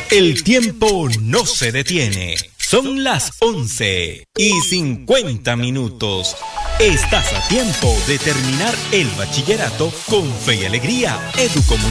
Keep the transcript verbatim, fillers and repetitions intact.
El tiempo no se detiene. Son las once y cincuenta minutos. Estás a tiempo de terminar el bachillerato con fe y alegría. Educomunicaciones.